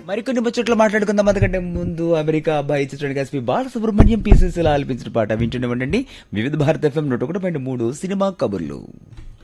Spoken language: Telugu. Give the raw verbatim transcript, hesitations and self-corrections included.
మరికొన్ని ముచ్చట్లు మాట్లాడుకుందాం. అందుకంటే ముందు అమెరికా అబ్బాయి చిత్రానికి ఎస్పీ బాలసుబ్రహ్మణ్యం పీసీసీలా ఆలపించిన పాట వింటూనే ఉండండి. వివిధ భారత ఎఫ్ఎం నూట ఒకటి పాయింట్ మూడు సినిమా కబుర్లు.